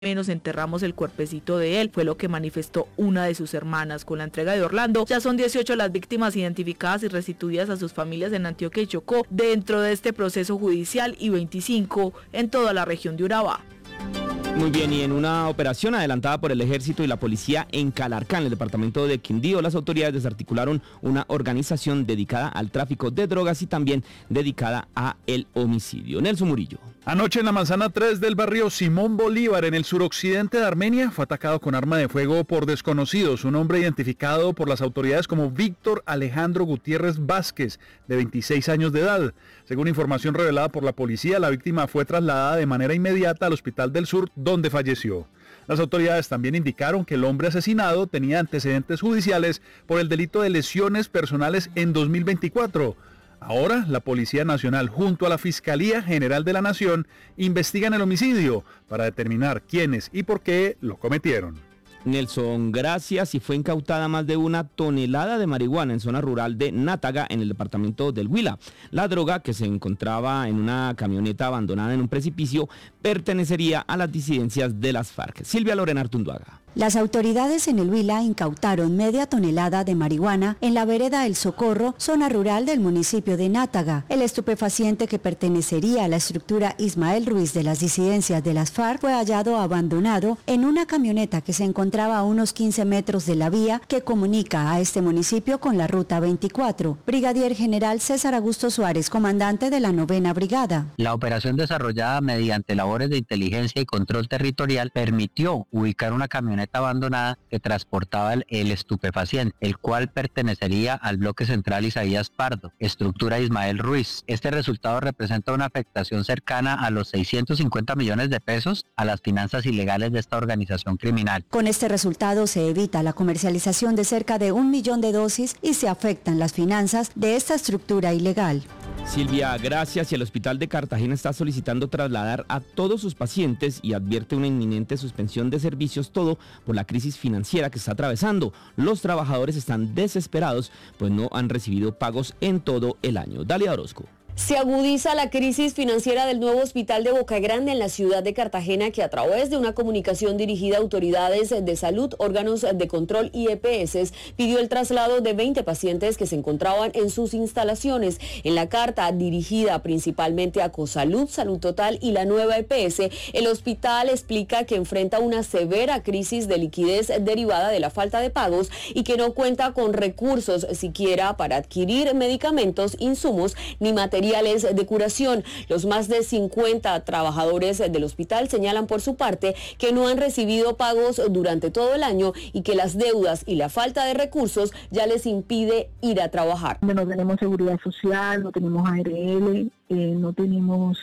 menos enterramos el cuerpecito de él, fue lo que manifestó una de sus hermanas. Con la entrega de Orlando, ya son 18 las víctimas identificadas y restituidas a sus familias en Antioquia y Chocó dentro de este proceso judicial y 25 en toda la región de Urabá. Muy bien, y en una operación adelantada por el Ejército y la Policía en Calarcá, en el departamento de Quindío, las autoridades desarticularon una organización dedicada al tráfico de drogas y también dedicada a el homicidio. Nelson Murillo. Anoche en la manzana 3 del barrio Simón Bolívar, en el suroccidente de Armenia, fue atacado con arma de fuego por desconocidos. Un hombre identificado por las autoridades como Víctor Alejandro Gutiérrez Vázquez, de 26 años de edad. Según información revelada por la policía, la víctima fue trasladada de manera inmediata al Hospital del Sur, donde falleció. Las autoridades también indicaron que el hombre asesinado tenía antecedentes judiciales por el delito de lesiones personales en 2024. Ahora, la Policía Nacional junto a la Fiscalía General de la Nación investigan el homicidio para determinar quiénes y por qué lo cometieron. Nelson, gracias. Y fue incautada más de 1 tonelada de marihuana en zona rural de Nátaga, en el departamento del Huila. La droga, que se encontraba en una camioneta abandonada en un precipicio, pertenecería a las disidencias de las FARC. Silvia Lorena Artunduaga. Las autoridades en el Huila incautaron media tonelada de marihuana en la vereda El Socorro, zona rural del municipio de Nátaga. El estupefaciente, que pertenecería a la estructura Ismael Ruiz de las disidencias de las FARC, fue hallado abandonado en una camioneta que se encontraba a unos 15 metros de la vía que comunica a este municipio con la ruta 24. Brigadier General César Augusto Suárez, comandante de la 9ª Brigada. La operación desarrollada mediante labores de inteligencia y control territorial permitió ubicar una camioneta abandonada que transportaba el estupefaciente, el cual pertenecería al bloque central Isaías Pardo, estructura Ismael Ruiz. Este resultado representa una afectación cercana a los 650 millones de pesos a las finanzas ilegales de esta organización criminal. Con este resultado se evita la comercialización de cerca de 1 millón de dosis y se afectan las finanzas de esta estructura ilegal. Silvia, gracias. Y el Hospital de Cartagena está solicitando trasladar a todos sus pacientes y advierte una inminente suspensión de servicios, todo por la crisis financiera que está atravesando. Los trabajadores están desesperados, pues no han recibido pagos en todo el año. Dalia Orozco. Se agudiza la crisis financiera del nuevo hospital de Boca Grande en la ciudad de Cartagena, que a través de una comunicación dirigida a autoridades de salud, órganos de control y EPS, pidió el traslado de 20 pacientes que se encontraban en sus instalaciones. En la carta, dirigida principalmente a Cosalud, Salud Total y la nueva EPS, el hospital explica que enfrenta una severa crisis de liquidez derivada de la falta de pagos y que no cuenta con recursos siquiera para adquirir medicamentos, insumos ni materiales de curación. Los más de 50 trabajadores del hospital señalan por su parte que no han recibido pagos durante todo el año y que las deudas y la falta de recursos ya les impide ir a trabajar. No tenemos seguridad social, no tenemos ARL, no tenemos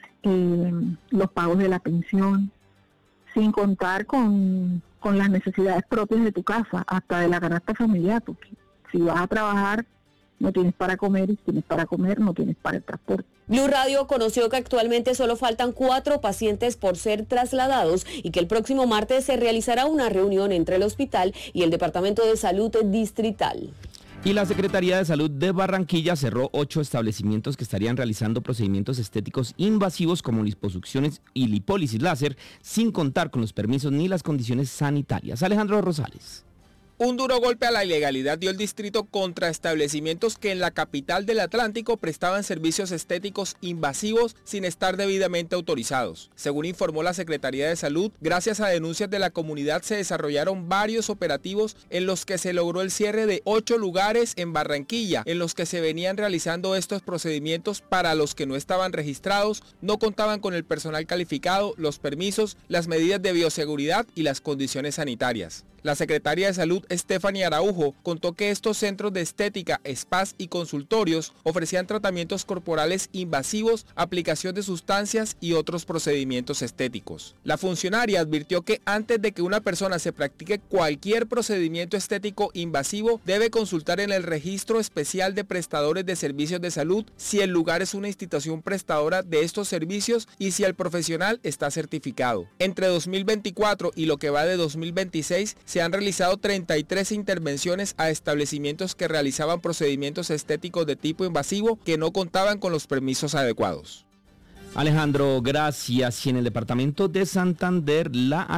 los pagos de la pensión, sin contar con las necesidades propias de tu casa, hasta de la canasta familiar, porque si vas a trabajar no tienes para comer, y si tienes para comer no tienes para el transporte. Blue Radio conoció que actualmente solo faltan 4 pacientes por ser trasladados y que el próximo martes se realizará una reunión entre el hospital y el Departamento de Salud Distrital. Y la Secretaría de Salud de Barranquilla cerró 8 establecimientos que estarían realizando procedimientos estéticos invasivos como liposucciones y lipólisis láser, sin contar con los permisos ni las condiciones sanitarias. Alejandro Rosales. Un duro golpe a la ilegalidad dio el distrito contra establecimientos que en la capital del Atlántico prestaban servicios estéticos invasivos sin estar debidamente autorizados. Según informó la Secretaría de Salud, gracias a denuncias de la comunidad se desarrollaron varios operativos en los que se logró el cierre de 8 lugares en Barranquilla, en los que se venían realizando estos procedimientos para los que no estaban registrados, no contaban con el personal calificado, los permisos, las medidas de bioseguridad y las condiciones sanitarias. La secretaria de Salud, Stephanie Araujo, contó que estos centros de estética, spas y consultorios ofrecían tratamientos corporales invasivos, aplicación de sustancias y otros procedimientos estéticos. La funcionaria advirtió que antes de que una persona se practique cualquier procedimiento estético invasivo, debe consultar en el registro especial de prestadores de servicios de salud si el lugar es una institución prestadora de estos servicios y si el profesional está certificado. Entre 2024 y lo que va de 2026, se han realizado 33 intervenciones a establecimientos que realizaban procedimientos estéticos de tipo invasivo que no contaban con los permisos adecuados. Alejandro, gracias. Y en el departamento de Santander, la